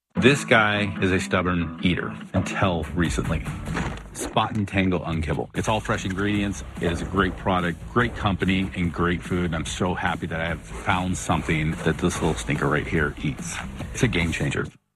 This guy is a stubborn eater until recently. Spot and Tango Unkibble. It's all fresh ingredients. It is a great product, great company, and great food. I'm so happy that I have found something that this little stinker right here eats. It's a game changer.